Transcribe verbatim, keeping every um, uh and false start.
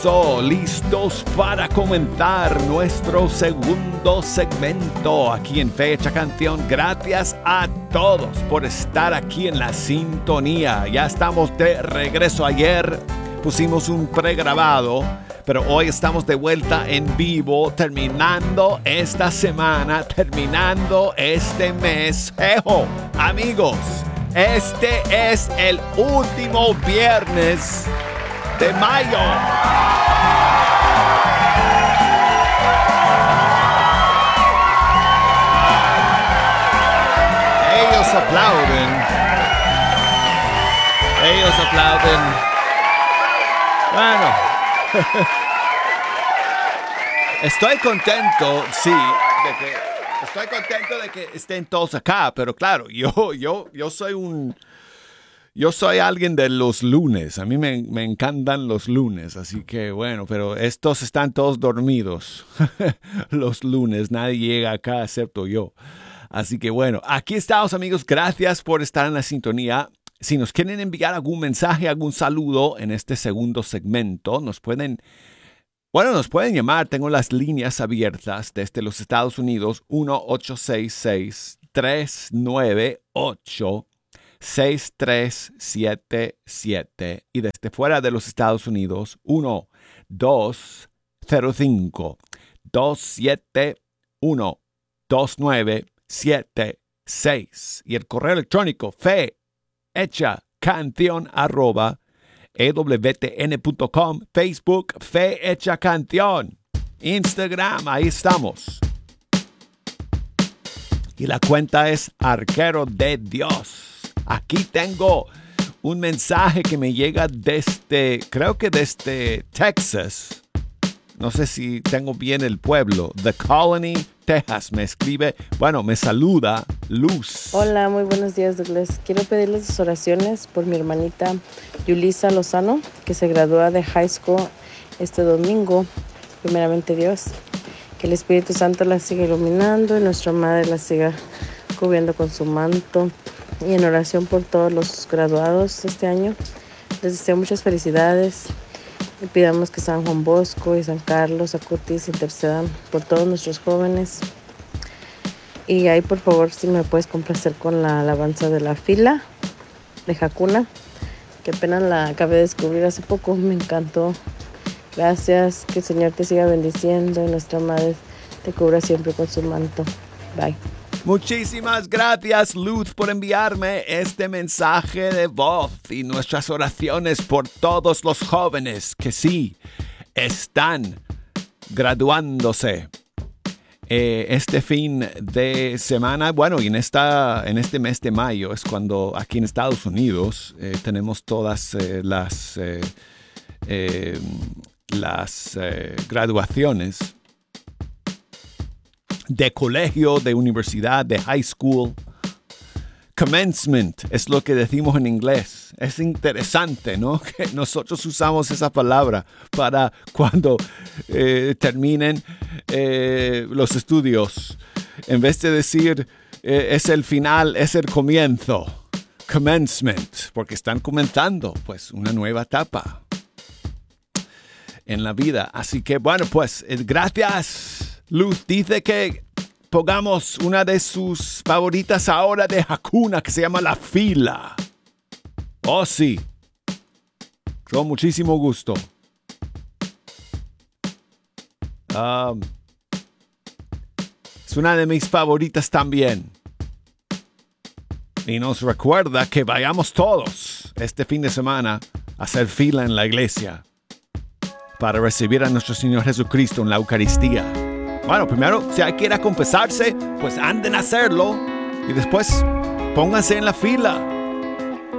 So, listos para comentar nuestro segundo segmento aquí en Fecha Canción. Gracias a todos por estar aquí en la sintonía. Ya estamos de regreso. Ayer pusimos un pregrabado, pero hoy estamos de vuelta en vivo, terminando esta semana, terminando este mes. ¡Ejo! Amigos, este es el último viernes de mayo. Ellos aplauden. Ellos aplauden. Bueno. Estoy contento, sí, de que estoy contento de que estén todos acá, pero claro, yo yo yo soy un Yo soy alguien de los lunes. A mí me, me encantan los lunes. Así que bueno, pero estos están todos dormidos. Los lunes. Nadie llega acá excepto yo. Así que bueno, aquí estamos, amigos. Gracias por estar en la sintonía. Si nos quieren enviar algún mensaje, algún saludo en este segundo segmento, nos pueden... Bueno, nos pueden llamar. Tengo las líneas abiertas desde los Estados Unidos. uno ocho seis seis, tres nueve ocho, seis tres siete siete y desde fuera de los Estados Unidos uno dos cero cinco, dos siete uno, dos nueve siete seis y el correo electrónico fe hecha canción arroba e w t n punto com, Facebook Fe Hecha Canción, Instagram, ahí estamos. Y la cuenta es Arquero de Dios. Aquí tengo un mensaje que me llega desde, creo que desde Texas. No sé si tengo bien el pueblo. The Colony, Texas. Me escribe, bueno, me saluda Luz. Hola, muy buenos días, Douglas. Quiero pedirles sus oraciones por mi hermanita Yulisa Lozano, que se gradúa de high school este domingo. Primeramente Dios, que el Espíritu Santo la siga iluminando y nuestra Madre la siga cubriendo con su manto. Y en oración por todos los graduados este año. Les deseo muchas felicidades. Y pidamos que San Juan Bosco y San Carlos Acutis intercedan por todos nuestros jóvenes. Y ahí, por favor, si me puedes complacer con la alabanza de la fila de Hakuna, que apenas la acabé de descubrir hace poco. Me encantó. Gracias. Que el Señor te siga bendiciendo y nuestra Madre te cubra siempre con su manto. Bye. Muchísimas gracias, Luz, por enviarme este mensaje de voz y nuestras oraciones por todos los jóvenes que sí están graduándose eh, este fin de semana. Bueno, y en, esta, en este mes de mayo es cuando aquí en Estados Unidos eh, tenemos todas eh, las, eh, eh, las eh, graduaciones de colegio, de universidad, de high school. Commencement es lo que decimos en inglés. Es interesante, ¿no? Que nosotros usamos esa palabra para cuando eh, terminen eh, los estudios. En vez de decir eh, es el final, es el comienzo. Commencement, porque están comenzando pues una nueva etapa en la vida. Así que bueno, pues eh, gracias. Luz dice que pongamos una de sus favoritas ahora de Hakuna, que se llama La Fila. Oh, sí. Con muchísimo gusto. Um, es una de mis favoritas también. Y nos recuerda que vayamos todos este fin de semana a hacer fila en la iglesia para recibir a nuestro Señor Jesucristo en la Eucaristía. Bueno, primero, si quieren confesarse, pues anden a hacerlo. Y después, pónganse en la fila.